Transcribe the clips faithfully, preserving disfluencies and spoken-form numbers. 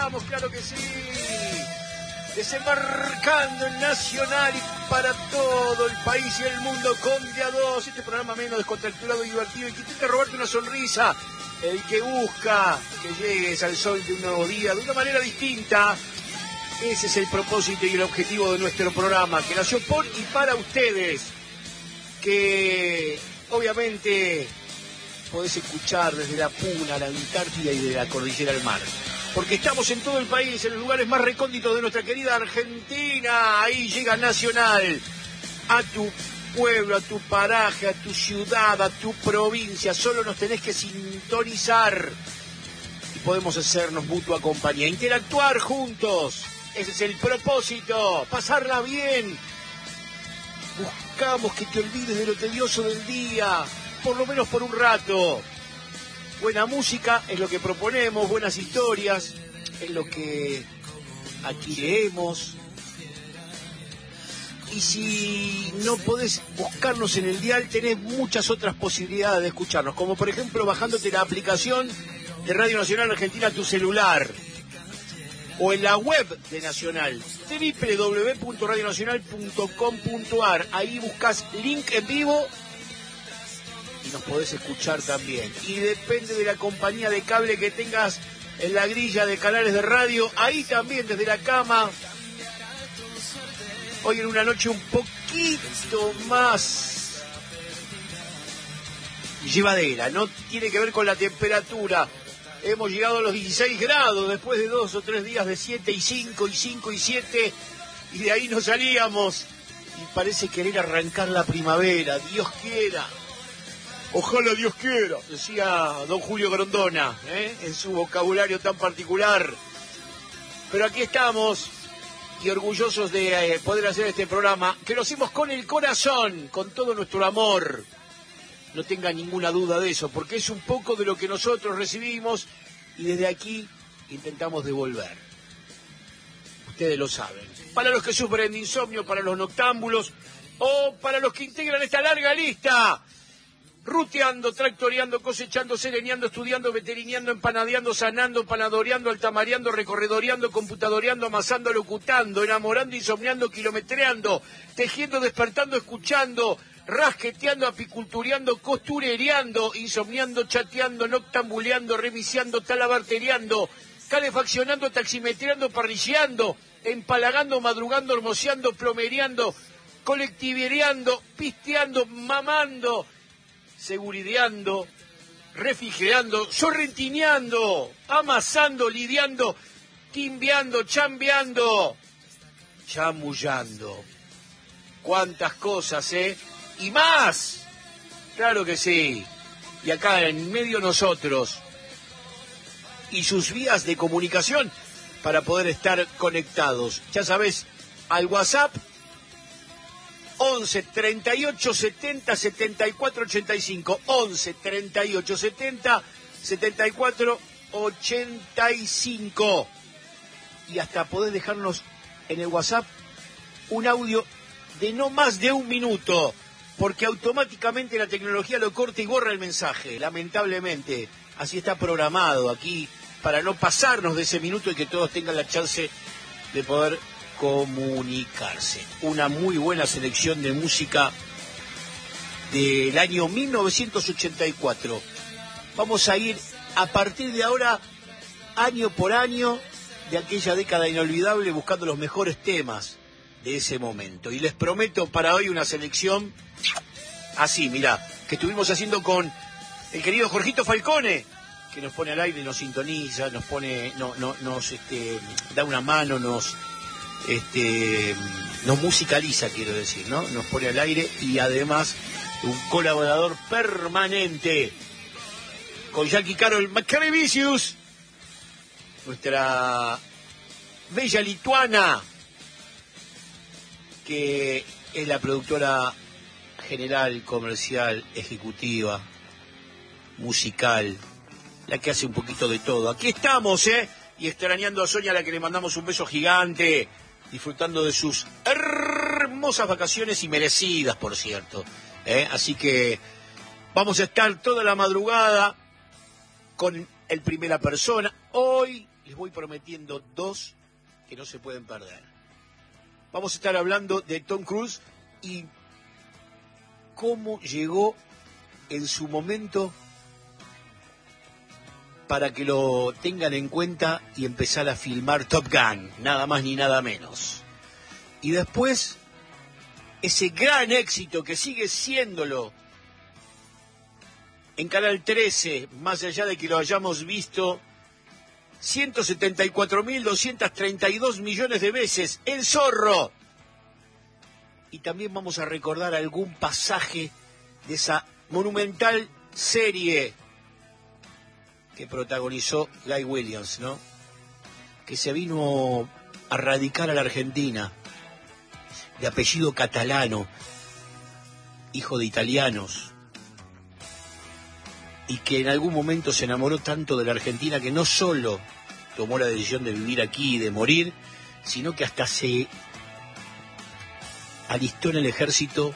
estamos, claro que sí. Desembarcando en Nacional y para todo el país y el mundo con De A dos. Este programa menos descontracturado y divertido y que intenta robarte una sonrisa. El que busca que llegues al sol de un nuevo día de una manera distinta. Ese es el propósito y el objetivo de nuestro programa, que nació por y para ustedes. Que obviamente podés escuchar desde la Puna, la Antártida y de la Cordillera al Mar. Porque estamos en todo el país, en los lugares más recónditos de nuestra querida Argentina. Ahí llega Nacional a tu pueblo, a tu paraje, a tu ciudad, a tu provincia. Solo nos tenés que sintonizar y podemos hacernos mutua compañía, interactuar juntos. Ese es el propósito, pasarla bien. Buscamos que te olvides de lo tedioso del día, por lo menos por un rato. Buena música es lo que proponemos, buenas historias es lo que aquí leemos. Y si no podés buscarnos en el dial, tenés muchas otras posibilidades de escucharnos, como por ejemplo bajándote la aplicación de Radio Nacional Argentina a tu celular, o en la web de Nacional, doble u doble u doble u punto radio nacional punto com punto a r. Ahí buscas link en vivo y nos podés escuchar también. Y depende de la compañía de cable que tengas en la grilla de canales de radio, ahí también desde la cama. Hoy en una noche un poquito más llevadera, no tiene que ver con la temperatura. Hemos llegado a los dieciséis grados después de dos o tres días de siete y cinco y cinco y siete, y de ahí no salíamos. Y parece querer arrancar la primavera, Dios quiera. Ojalá Dios quiera, decía don Julio Grondona, ¿eh? en su vocabulario tan particular. Pero aquí estamos, y orgullosos de eh, poder hacer este programa, que lo hacemos con el corazón, con todo nuestro amor. No tenga ninguna duda de eso, porque es un poco de lo que nosotros recibimos y desde aquí intentamos devolver. Ustedes lo saben. Para los que sufren de insomnio, para los noctámbulos o para los que integran esta larga lista. Ruteando, tractoreando, cosechando, sereneando, estudiando, veterineando, empanadeando, sanando, panadoreando, altamareando, recorredoreando, computadoreando, amasando, locutando, enamorando, insomniando, kilometreando, tejiendo, despertando, escuchando, rasqueteando, apicultureando, costurereando, insomniando, chateando, noctambuleando, remisiando, talabartereando, calefaccionando, taximetreando, parrilleando, empalagando, madrugando, hermoseando, plomereando, colectivereando, pisteando, mamando, segurideando, refrigerando, sorrentineando, amasando, lidiando, timbeando, chambeando, chamullando. Cuántas cosas, ¿eh? Y más, claro que sí. Y acá en medio nosotros y sus vías de comunicación para poder estar conectados. Ya sabes, al WhatsApp once, treinta y ocho, setenta, setenta y cuatro, ochenta y cinco. once, treinta y ocho, setenta, setenta y cuatro, ochenta y cinco. Y hasta podés dejarnos en el WhatsApp un audio de no más de un minuto, porque automáticamente la tecnología lo corta y borra el mensaje, lamentablemente. Así está programado aquí, para no pasarnos de ese minuto y que todos tengan la chance de poder comunicarse. Una muy buena selección de música del año mil novecientos ochenta y cuatro. Vamos a ir a partir de ahora, año por año, de aquella década inolvidable, buscando los mejores temas de ese momento. Y les prometo para hoy una selección así, mirá, que estuvimos haciendo con el querido Jorgito Falcone, que nos pone al aire, nos sintoniza, nos pone, no, no, nos este, da una mano, nos este, nos musicaliza, quiero decir, ¿no? Nos pone al aire y además un colaborador permanente con Jackie Carol Maccarevicius, nuestra bella lituana, que es la productora general, comercial, ejecutiva, musical, la que hace un poquito de todo. Aquí estamos, ¿eh? Y extrañando a Sonia, a la que le mandamos un beso gigante, disfrutando de sus hermosas vacaciones y merecidas, por cierto, ¿eh? Así que vamos a estar toda la madrugada con el Primera Persona. Hoy les voy prometiendo dos que no se pueden perder. Vamos a estar hablando de Tom Cruise y cómo llegó en su momento para que lo tengan en cuenta y empezar a filmar Top Gun, nada más ni nada menos. Y después, ese gran éxito que sigue siéndolo en Canal trece, más allá de que lo hayamos visto ciento setenta y cuatro mil doscientos treinta y dos millones de veces, El Zorro. Y también vamos a recordar algún pasaje de esa monumental serie que protagonizó Guy Williams, ¿no? Que se vino a radicar a la Argentina, de apellido catalano, hijo de italianos, y que en algún momento se enamoró tanto de la Argentina que no solo tomó la decisión de vivir aquí y de morir, sino que hasta se alistó en el ejército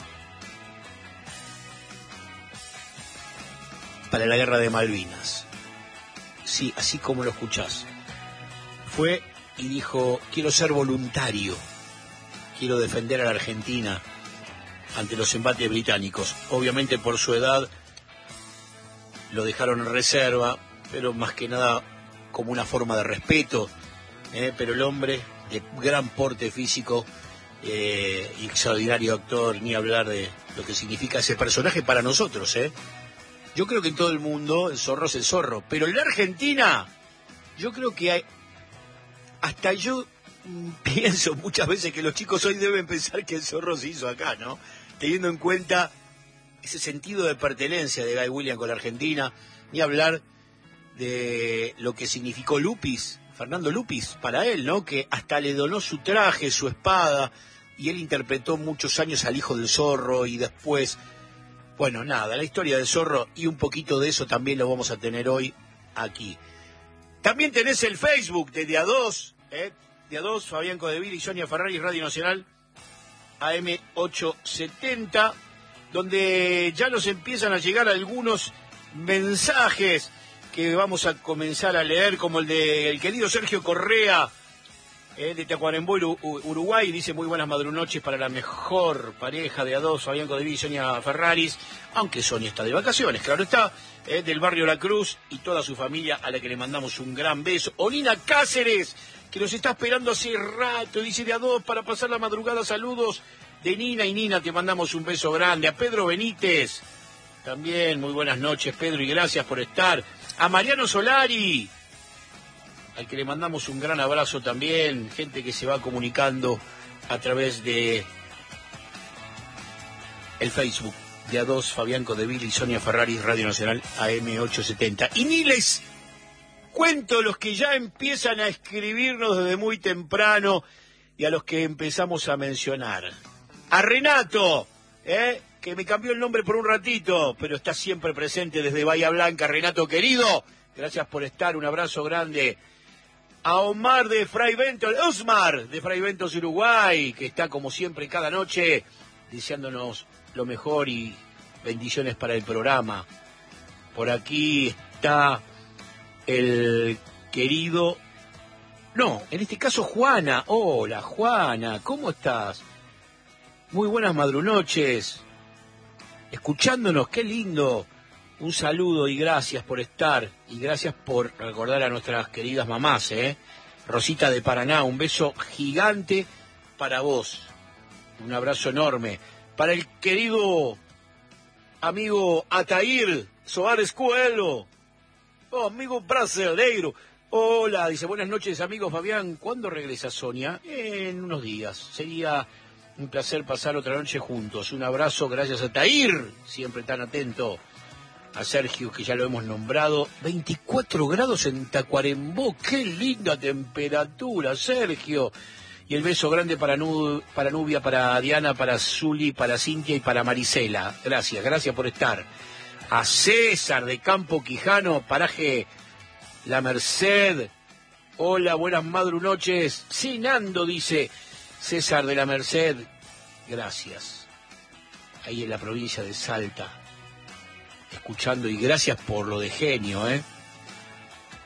para la guerra de Malvinas. Sí, así como lo escuchás. Fue y dijo, quiero ser voluntario, quiero defender a la Argentina ante los embates británicos. Obviamente por su edad lo dejaron en reserva, pero más que nada como una forma de respeto, eh, pero el hombre de gran porte físico, eh, extraordinario actor, ni hablar de lo que significa ese personaje para nosotros, eh. Yo creo que en todo el mundo el zorro es el zorro, pero en la Argentina yo creo que hay, hasta yo mmm, pienso muchas veces que los chicos hoy deben pensar que el zorro se hizo acá, ¿no? Teniendo en cuenta ese sentido de pertenencia de Guy Williams con la Argentina, ni hablar de lo que significó Lupis, Fernando Lupis, para él, ¿no? Que hasta le donó su traje, su espada, y él interpretó muchos años al hijo del zorro, y después, bueno, nada, la historia del zorro, y un poquito de eso también lo vamos a tener hoy aquí. También tenés el Facebook de Día dos, ¿eh? Día dos, Fabián Codeville y Sonia Ferrari, Radio Nacional, A M ochocientos setenta, donde ya nos empiezan a llegar algunos mensajes que vamos a comenzar a leer, como el del querido Sergio Correa, eh, de Tacuarembó, Uruguay. Dice, muy buenas madrunoches para la mejor pareja de a dos, Fabián Codeville y Sonia Ferraris, aunque Sonia está de vacaciones, claro está, eh, del barrio La Cruz, y toda su familia, a la que le mandamos un gran beso. Olina Cáceres, que nos está esperando hace rato, dice, de a dos para pasar la madrugada, saludos de Nina, y Nina, te mandamos un beso grande. A Pedro Benítez, también muy buenas noches, Pedro, y gracias por estar. A Mariano Solari, al que le mandamos un gran abrazo también, gente que se va comunicando a través de el Facebook de A dos, Fabián Codeville y Sonia Ferrari, Radio Nacional A M ochocientos setenta. Y ni les cuento los que ya empiezan a escribirnos desde muy temprano y a los que empezamos a mencionar. A Renato, ¿eh? que me cambió el nombre por un ratito, pero está siempre presente desde Bahía Blanca. Renato querido, gracias por estar, un abrazo grande. A Omar de Fray Ventos, Osmar de Fray Ventos, Uruguay, que está como siempre cada noche deseándonos lo mejor y bendiciones para el programa. Por aquí está el querido, no, en este caso Juana. Hola Juana, ¿cómo estás? Muy buenas madrunoches. Escuchándonos, qué lindo. Un saludo y gracias por estar. Y gracias por recordar a nuestras queridas mamás, ¿eh? Rosita de Paraná, un beso gigante para vos. Un abrazo enorme. Para el querido amigo Atair Soares Coelho. Oh, amigo brasileiro. Hola, dice, buenas noches, amigo Fabián. ¿Cuándo regresa Sonia? En unos días. Sería un placer pasar otra noche juntos. Un abrazo, gracias a Tair, siempre tan atento. A Sergio, que ya lo hemos nombrado. veinticuatro grados en Tacuarembó. ¡Qué linda temperatura, Sergio! Y el beso grande para, Nu, para Nubia, para Diana, para Zuli, para Cintia y para Marisela. Gracias, gracias por estar. A César de Campo Quijano, paraje La Merced. Hola, buenas madrunoches. Cenando, dice César de La Merced. Gracias. Ahí en la provincia de Salta. Escuchando, y gracias por lo de genio, ¿eh?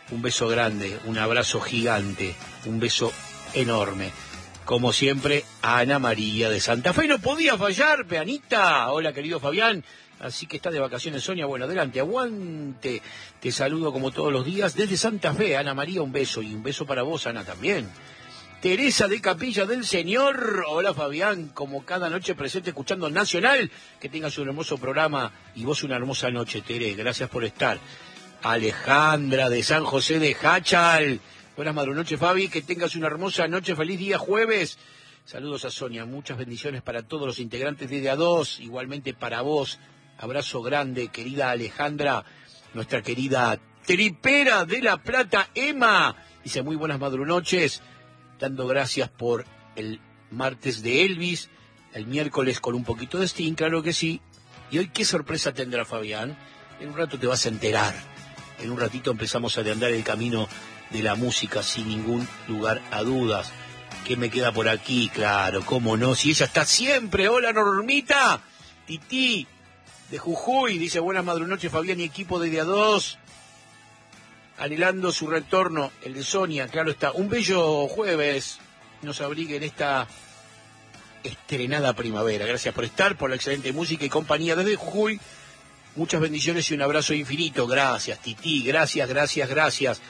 un beso grande, un abrazo gigante, un beso enorme. Como siempre, Ana María de Santa Fe. No podía fallar, Peanita. Hola, querido Fabián. Así que está de vacaciones, Sonia. Bueno, adelante, aguante. Te saludo como todos los días desde Santa Fe. Ana María, un beso. Y un beso para vos, Ana, también. Teresa de Capilla del Señor. Hola, Fabián. Como cada noche presente escuchando Nacional. Que tengas un hermoso programa y vos una hermosa noche, Tere. Gracias por estar. Alejandra de San José de Hachal. Buenas madrunoches, Fabi. Que tengas una hermosa noche. Feliz día jueves. Saludos a Sonia. Muchas bendiciones para todos los integrantes de D A dos. Igualmente para vos. Abrazo grande, querida Alejandra. Nuestra querida tripera de La Plata, Emma. Dice muy buenas madrunoches. Dando gracias por el martes de Elvis. El miércoles con un poquito de Sting, claro que sí. Y hoy, ¿qué sorpresa tendrá Fabián? En un rato te vas a enterar. En un ratito empezamos a andar el camino de la música sin ningún lugar a dudas. ¿Qué me queda por aquí? Claro, cómo no, si ella está siempre. Hola, Normita. Tití de Jujuy, dice buenas madrunoches, Fabián y equipo de D A dos. Anhelando su retorno, el de Sonia, claro está. Un bello jueves nos abrigue en esta estrenada primavera. Gracias por estar, por la excelente música y compañía desde Jujuy. Muchas bendiciones y un abrazo infinito. Gracias, Tití, gracias, gracias, gracias.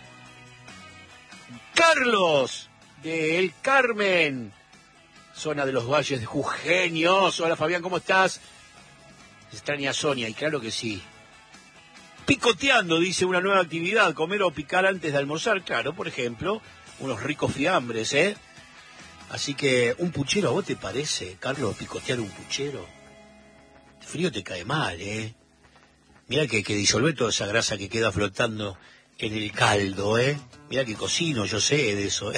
Carlos de El Carmen, zona de los Valles de Jujeños. Hola, Fabián, ¿cómo estás? Extraña Sonia, y claro que sí. Picoteando, dice, una nueva actividad, comer o picar antes de almorzar, claro, por ejemplo, unos ricos fiambres, ¿eh? Así que, un puchero, ¿a vos te parece, Carlos, picotear un puchero? El frío te cae mal, ¿eh? Mirá que hay que disolver toda esa grasa que queda flotando en el caldo, ¿eh? Mirá que cocino, yo sé de eso, ¿eh?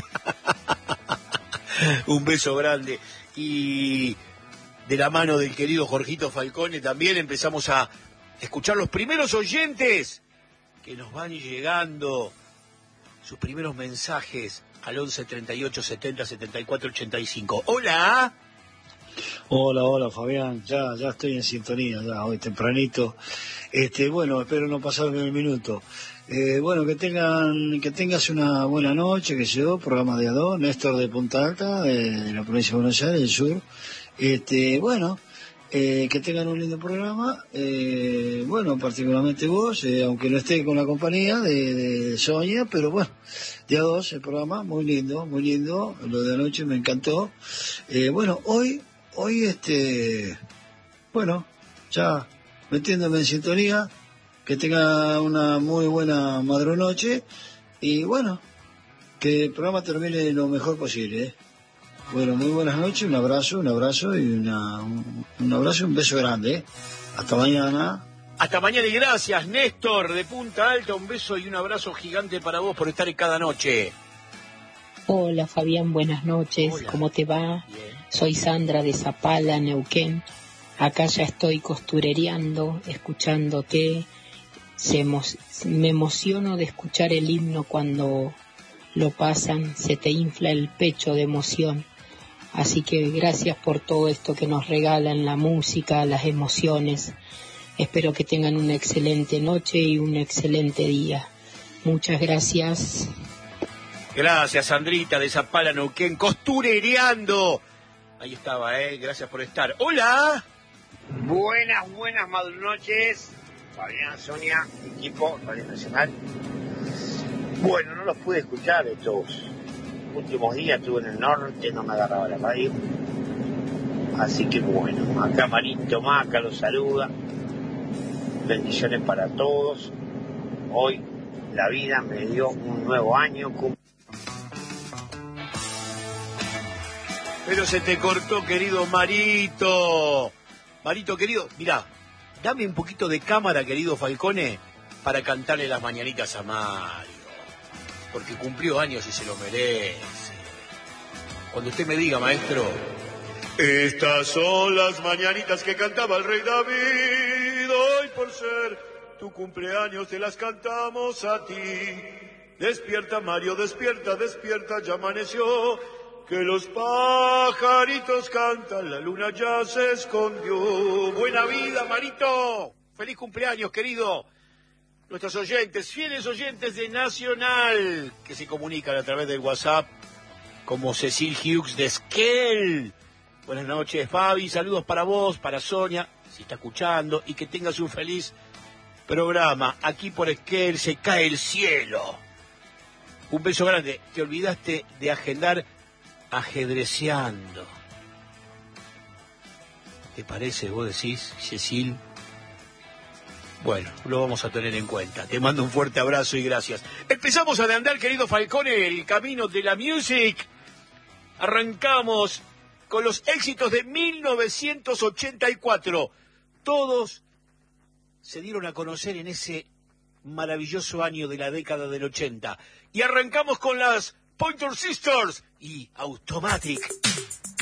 Un beso grande. Y de la mano del querido Jorgito Falcone también empezamos a escuchar los primeros oyentes que nos van llegando, sus primeros mensajes al once treinta y ocho setenta setenta y cuatro ochenta y cinco. Hola. Hola, hola Fabián, ya ya estoy en sintonía, ya hoy tempranito. Este, bueno, espero no pasarme el minuto. Eh, bueno, que tengan, que tengas una buena noche, que yo, programa de A dos, Néstor de Punta Alta, eh, de la provincia de Buenos Aires, del sur. Este, bueno, eh, que tengan un lindo programa, eh, bueno, particularmente vos, eh, aunque no esté con la compañía de, de Sonia, pero bueno, de A dos el programa, muy lindo, muy lindo, lo de anoche me encantó. Eh, bueno, hoy, hoy este, bueno, ya metiéndome en sintonía, que tenga una muy buena madrunoche y bueno, que el programa termine lo mejor posible, ¿eh? Bueno, muy buenas noches, un abrazo, un abrazo y una, un, un abrazo y un beso grande, ¿eh? Hasta mañana. Hasta mañana y gracias, Néstor de Punta Alta, un beso y un abrazo gigante para vos por estar en cada noche. Hola Fabián, buenas noches, Hola. ¿Cómo te va? Bien. Soy Sandra de Zapala, Neuquén. Acá ya estoy costurereando, escuchándote. Se emo- me emociono de escuchar el himno cuando lo pasan, se te infla el pecho de emoción. Así que gracias por todo esto que nos regalan, la música, las emociones. Espero que tengan una excelente noche y un excelente día. Muchas gracias. Gracias, Sandrita de Zapala, Neuquén, costurereando. Ahí estaba, ¿eh? Gracias por estar. Hola. Buenas, buenas madrunoches. Fabián, Sonia, equipo, Radio Nacional. Bueno, no los pude escuchar estos últimos días, estuve en el norte, no me agarraba la radio. Así que bueno, acá Marito Maca los saluda. Bendiciones para todos. Hoy la vida me dio un nuevo año. Pero se te cortó, querido Marito. Marito, querido, mirá, dame un poquito de cámara, querido Falcone, para cantarle las mañanitas a Mario. Porque cumplió años y se lo merece. Cuando usted me diga, maestro. Estas son las mañanitas que cantaba el rey David. Hoy por ser tu cumpleaños te las cantamos a ti. Despierta, Mario, despierta, despierta, ya amaneció. Que los pajaritos cantan, la luna ya se escondió. Buena vida, Marito. Feliz cumpleaños, querido. nuestros oyentes, fieles oyentes de Nacional, que se comunican a través del WhatsApp, como Cecil Hughes de Esquel. Buenas noches, Fabi, saludos para vos, para Sonia, si está escuchando, y que tengas un feliz programa. Aquí por Esquel se cae el cielo. Un beso grande. Te olvidaste de agendar ajedreceando. ¿Te parece, vos decís, Cecil? Bueno, lo vamos a tener en cuenta. Te mando un fuerte abrazo y gracias. Empezamos a andar, querido Falcone, el camino de la music. Arrancamos con los éxitos de mil novecientos ochenta y cuatro. Todos se dieron a conocer en ese maravilloso año de la década del ochenta. Y arrancamos con las Pointer Sisters y Automatic.